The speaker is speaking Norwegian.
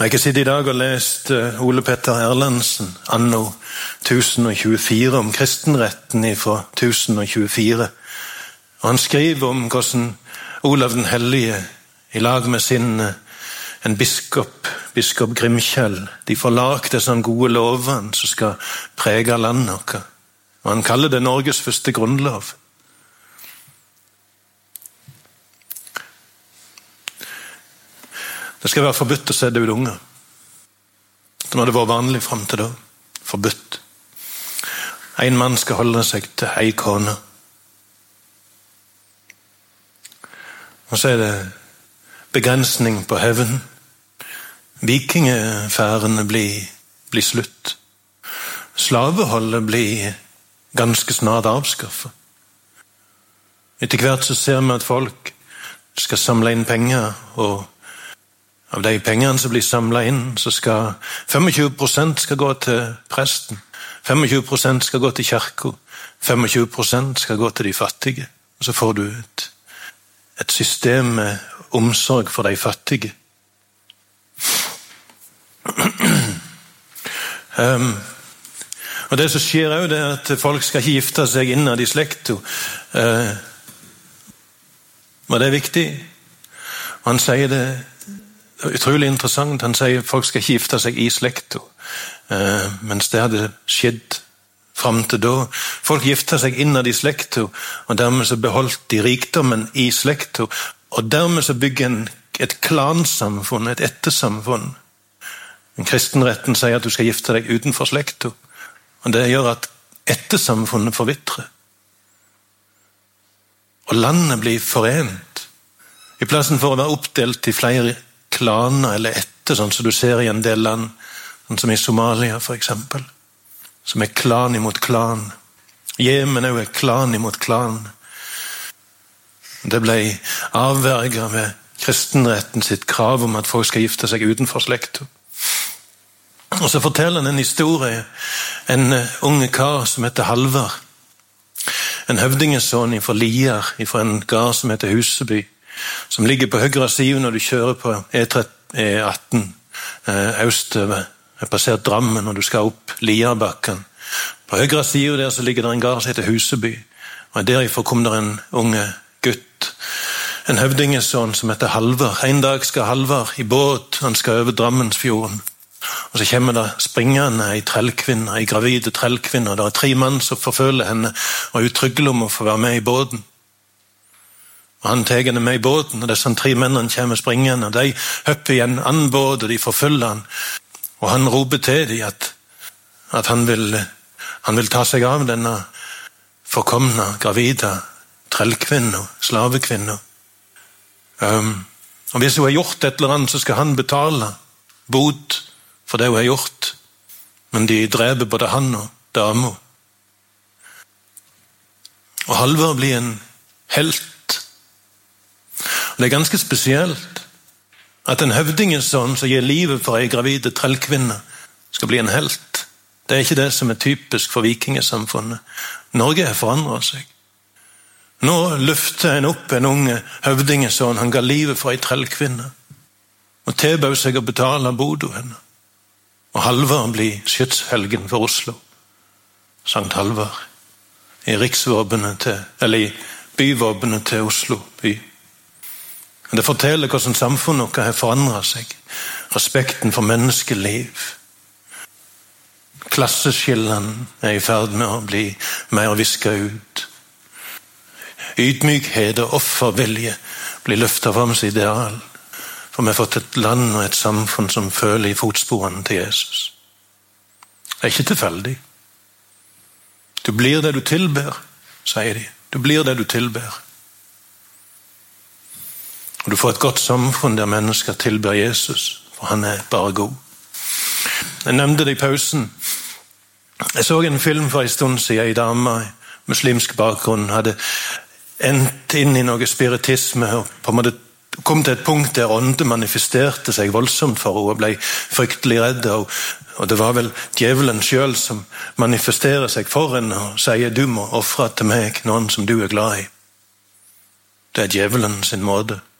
Jeg har ikke sittet i dag og lest Ole Petter Erlandsen anno 1024 om kristenretten fra 1024. Og han skriver om hvordan Olav den Hellige i lag med en biskop Grimkjell, de får lagt disse gode lovene som skal prege landet vårt. Og han kaller det Norges første grunnlov. Det skal være forbudt å sette ut unger. Det hadde vært vanlig frem til da. Forbudt. En mann skal holde seg til en kone. Og så det begrensning på hevn. Vikingefærene blir slutt. Slaveholdet blir ganske snart avskaffet. Etter hvert så ser vi at folk skal samle inn penger, og av de pengene som blir samlet inn, så skal 25% skal gå til presten, 25% skal gå til kirken, 25% skal gå til de fattige. Og så får du et system med omsorg for de fattige. Og det som skjer er jo det at folk skal ikke gifte seg innad i slekta. Og det er viktig. Og han sier det utrolig interessant. Han sier at folk skal ikke gifte seg i slekta, mens det hadde skjedd frem til da. Folk gifte seg innad i slekta, og dermed så beholdt de rikdommen i slekta, og dermed så bygger en et klansamfunn, et ettersamfunn. Men kristenretten sier at du skal gifte deg utenfor slekta, og det gjør at ettersamfunnet forvitrer. Og landet blir forent. I plassen for å være oppdelt i flere klaner eller etter, sånn som du ser i en del land, sånn som i Somalia for eksempel, som er klan imot klan. Jemen er jo klan imot klan. Det ble avverget med kristenretten sitt krav om at folk skal gifte seg utenfor slekta. Og så forteller han en historie, en unge kar som heter Halvard, en høvdingesønn fra Lier, fra en gard som heter Huseby, som ligger på høyre side når du kjører på E18 østover. Jeg har passert Drammen når du skal opp Lierbakken. På høyre side der så ligger det en gard som heter Huseby, og derifra kom det en unge gutt, en høvdingesønn som heter Halvard. En dag skal Halvard i båt, han skal over Drammensfjorden. Og så kommer det springende ei trellkvinne, ei gravide trellkvinne, og det er 3 mann som forfølger henne, og er utryggelige om å få være med i båten. Og han tar henne med i båten, og disse 3 mennene kommer springende, og de hopper i en annen båt, og de forfølger han. Og han roper til dem at han vil ta seg av denne forkomne, gravide trellkvinne, slavekvinne. Og hvis hun har gjort et eller annet, så skal han betale bot for det hun har gjort. Men de dreper både han og dama. Og Halvard blir en helt. Og det er ganske spesielt at en høvdingesønn som gir livet for en gravide trellkvinne skal bli en helt. Det er ikke det som er typisk for vikingesamfunnet. Norge har forandret seg. Nå løfter en opp en unge høvdingesønn, han ga livet for en trellkvinne, og tilbød seg å betale bodo henne. Og Halvard blir skytshelgen for Oslo. Sankt Halvard. I riksvåpenet eller i byvåpenet til Oslo by. Det forteller hvordan samfunnet vårt har forandret seg. Respekten for menneskeliv. Klasseskillene er i ferd med å bli mer visket ut. Ydmykhet og offervilje blir løftet fram som ideal. For vi har fått et land og et samfunn som føler i fotsporene til Jesus. Det er ikke tilfeldig. Du blir det du tilber, sier de. Du blir det du tilber. Og du får et godt samfunn der mennesker tilber Jesus, for han er bare god. Jeg nevnte det i pausen. Jeg så en film for en stund siden, en dame i muslimsk bakgrunn hadde endt inn i noe spiritisme og på en måte kom til et punkt der ånde manifesterte seg voldsomt for henne og ble fryktelig redd, og det var vel djevelen selv som manifesterer seg for henne og sier du må offre til meg noen som du er glad i. Det er djevelen sin måte.